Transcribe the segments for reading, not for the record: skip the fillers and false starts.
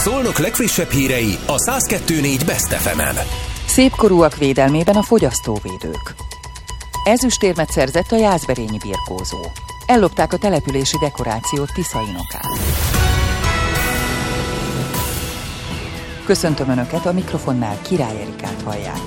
Szolnok legfrissebb hírei a 102.4 Best FM-en. Szépkorúak védelmében a fogyasztóvédők. Ezüstérmet szerzett a jászberényi birkózó. Ellopták a települési dekorációt Tiszainokán. Köszöntöm Önöket, a mikrofonnál Király Erikát hallják.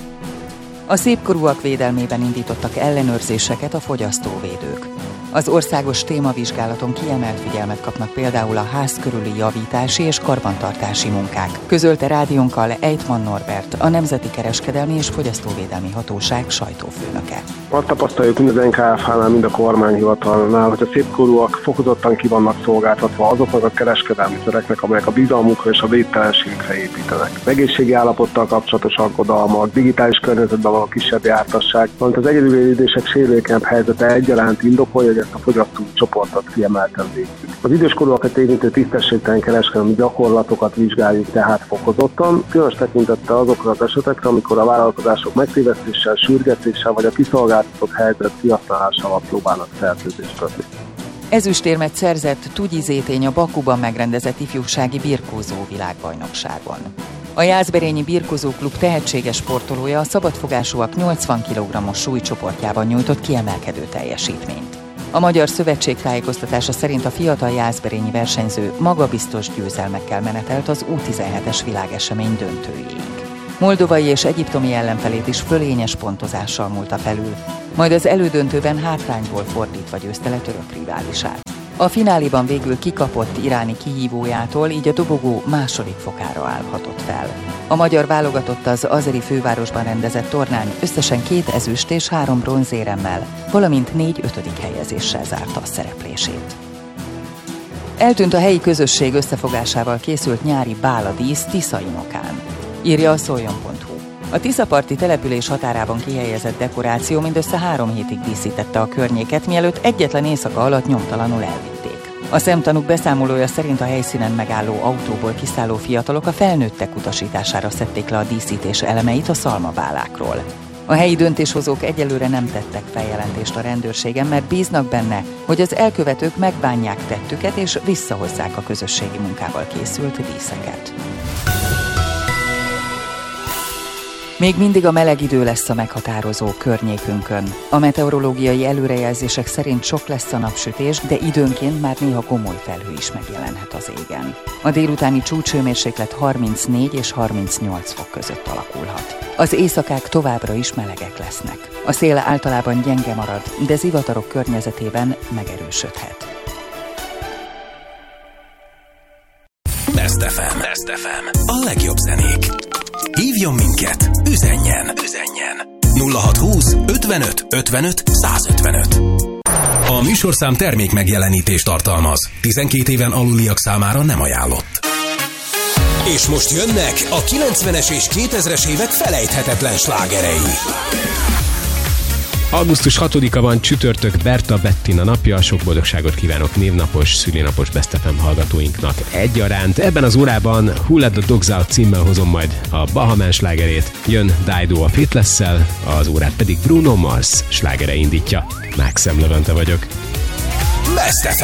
A szépkorúak védelmében indítottak ellenőrzéseket a fogyasztóvédők. Az országos témavizsgálaton kiemelt figyelmet kapnak például a ház körüli javítási és karbantartási munkák, közölte rádiónkkal Ejtman Norbert, a Nemzeti Kereskedelmi és Fogyasztóvédelmi Hatóság sajtófőnöke. Azt tapasztaljuk mind az NKFH-nál, mind a kormányhivatalnál, hogy a szépkorúak fokozottan ki vannak szolgáltatva azoknak a kereskedelmi töreknek, amelyek a bizalmukra és a védtelenségükre építenek. Egészségi állapottal kapcsolatos aggodalmak, digitális környezetben való kisebb jártasság, valamint az egyedülvédések sérülékenyebb helyzete egyaránt indokolja, hogy ezt a fogyasztói csoportot kiemelten végzik. Az időskorúakat érintő tisztességtelen kereskedelmi gyakorlatokat vizsgáljuk tehát fokozottan, különös tekintettel azokra az esetekre, amikor a vállalkozások megtévesztéssel, sürgetéssel vagy a kiszolgáltatott helyzet kihasználása alatt próbálnak szerződést kötni. Ezüstérmet szerzett Tugyi Zétény a Bakuban megrendezett ifjúsági birkózó világbajnokságon. A jászberényi birkózóklub tehetséges sportolója a szabadfogásúak 80 kg-os súlycsoportjában nyújtott kiemelkedő teljesítményt. A Magyar Szövetség tájékoztatása szerint a fiatal jászberényi versenyző magabiztos győzelmekkel menetelt az U17-es világesemény döntőjéig. Moldovai és egyiptomi ellenfelét is fölényes pontozással múlta felül, majd az elődöntőben hátrányból fordítva győzte le török riválisát. A fináliban végül kikapott iráni kihívójától, így a dobogó második fokára állhatott fel. A magyar válogatott az azeri fővárosban rendezett tornán összesen 2 ezüst és 3 bronzéremmel, valamint 4 ötödik helyezéssel zárta a szereplését. Eltűnt a helyi közösség összefogásával készült nyári báladísz Tiszainokán, írja a szoljon.hu. A tiszaparti település határában kihelyezett dekoráció mindössze 3 hétig díszítette a környéket, mielőtt egyetlen éjszaka alatt nyomtalanul elvitték. A szemtanúk beszámolója szerint a helyszínen megálló autóból kiszálló fiatalok a felnőttek utasítására szedték le a díszítés elemeit a szalmabálákról. A helyi döntéshozók egyelőre nem tettek feljelentést a rendőrségen, mert bíznak benne, hogy az elkövetők megbánják tettüket és visszahozzák a közösségi munkával készült díszeket. Még mindig a meleg idő lesz a meghatározó környékünkön. A meteorológiai előrejelzések szerint sok lesz a napsütés, de időnként már néha komoly felhő is megjelenhet az égen. A délutáni csúcshőmérséklet 34 és 38 fok között alakulhat. Az éjszakák továbbra is melegek lesznek. A szél általában gyenge marad, de zivatarok környezetében megerősödhet. Best FM. A legjobb zenék. Hívjon minket, üzenjen 0620 55 55 155. A műsorszám termék megjelenítést tartalmaz. 12 éven aluliak számára nem ajánlott. És most jönnek a 90-es és 2000-es évek felejthetetlen slágerei. Augusztus 6-a van, csütörtök, Berta Bettina napja. Sok boldogságot kívánok névnapos, szülinapos Best FM hallgatóinknak egyaránt. Ebben az órában Who Let the Dogs Out címmel hozom majd a Bahaman slágerét. Jön Dido a Faithless-szel, az órát pedig Bruno Mars slágere indítja. Maxem Levente vagyok. Best FM.